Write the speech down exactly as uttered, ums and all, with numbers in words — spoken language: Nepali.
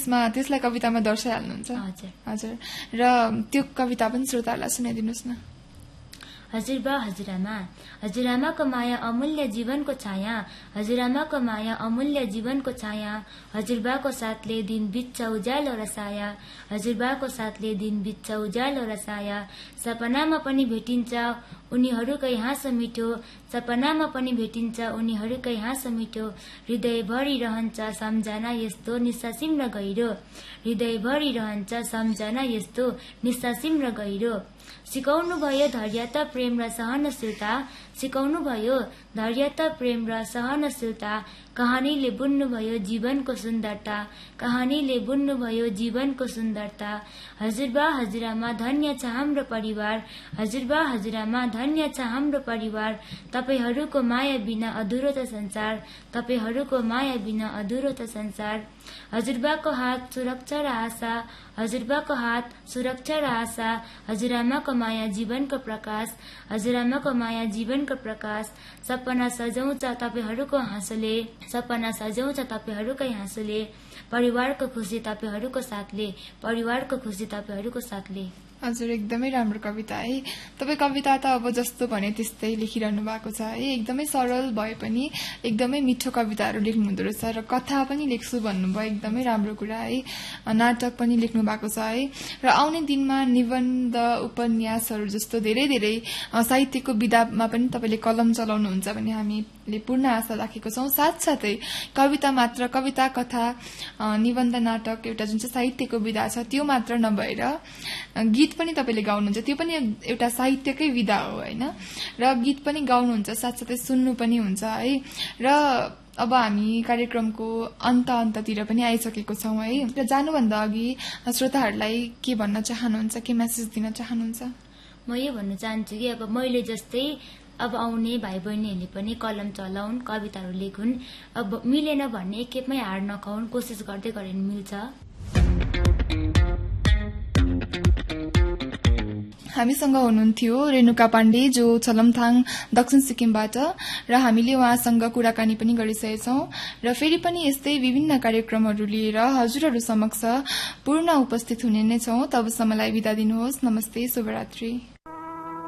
त्यसमा त्यसलाई कवितामा दर्शाइहाल्नुहुन्छ हजुर हजुर र त्यो कविता पनि श्रोताहरूलाई सुनाइदिनुहोस् न। हजुरबा हजुरआमा हजुरआमाको माया अमूल्य जीवनको छाया हजुरआमाको माया अमूल्य जीवनको छाया हजुरबाको साथले दिन बित्छ उज्यालो र साया हजुरबाको साथले दिन बित्छ उज्यालो र साया सपनामा पनि भेटिन्छ उनीहरूकै हाँसो मिठो सपनामा पनि भेटिन्छ उनीहरूकै हाँसो मिठो हृदयभरि रहन्छ सम्झना यस्तो निस्सासिम र गहिरो हृदयभरि रहन्छ सम्झना यस्तो निस्सासिम र गहिरो सिकाउनु भयो धैर्यता प्रेम र सहनशीलता सिकाउनु भयो धैर्यता प्रेम र सहनशीलता कहानीले बुन्नुभयो जीवनको सुन्दरता कहानीले बुन्नुभयो जीवनको सुन्दरता हजुरबा हजुरआमा धन्य छ हाम्रो परिवार हजुरबा हजुरआमा धन्य छ हाम्रो परिवार तपाईहरूको माया बिना अधुरो त संसार तपाईहरूको माया बिना अधुरो त संसार हजुरबाको हात सुरक्षा र आशा हजुरबाको हात सुरक्षा र आशा हजुरआमाको माया जीवनको प्रकाश हजुरआमाको माया जीवनको प्रकाश सपना सजाउँछ तपाईहरूको हाँसोले सपना सजाउँछ तपाईहरूकै हाँसोले परिवारको खुसी तपाईहरूको साथले परिवारको खुसी तपाईहरूको साथले। हजुर एकदमै राम्रो कविता है। तपाईँ कविता त अब जस्तो भने त्यस्तै लेखिरहनु भएको छ है। एकदमै सरल भए पनि एकदमै मिठो कविताहरू लेख्नु हुँदो रहेछ र कथा पनि लेख्छु भन्नुभयो एकदमै राम्रो कुरा है। नाटक पनि लेख्नु भएको छ है र आउने दिनमा निबन्ध उपन्यासहरू जस्तो धेरै धेरै साहित्यको विधामा पनि तपाईँले कलम चलाउनुहुन्छ भन्ने हामीले पूर्ण आशा राखेको छौँ। साथसाथै कविता मात्र कविता कथा निबन्ध नाटक एउटा जुन चाहिँ साहित्यको विधा छ त्यो मात्र नभएर गीत पनि तपाईँले गाउनुहुन्छ त्यो पनि एउटा साहित्यकै विधा हो होइन र गीत पनि गाउनुहुन्छ साथसाथै सुन्नु पनि हुन्छ है र अब हामी कार्यक्रमको अन्त अन्ततिर पनि आइसकेको छौँ है र जानुभन्दा अघि श्रोताहरूलाई के भन्न चाहनुहुन्छ के मेसेज दिन चाहनुहुन्छ? म यो भन्न चाहन्छु कि अब मैले जस्तै अब आउने भाइ बहिनीहरूले पनि कलम चलाउन् कविताहरू लेखुन् अब मिलेन भन्ने एकैमै हार नखाउन् कोसिस गर्दै गरे भने मिल्छ। हामीसँग हुनुहुन्थ्यो रेणुका पाण्डे जो छलमथाङ दक्षिण सिक्किमबाट र हामीले उहाँसँग कुराकानी पनि गरिसकेछौँ र फेरि पनि यस्तै विभिन्न कार्यक्रमहरू लिएर हजुरहरू समक्ष पूर्ण उपस्थित हुने नै छौँ। तबसम्मलाई बिदा दिनुहोस्। नमस्ते, शुभरात्रि।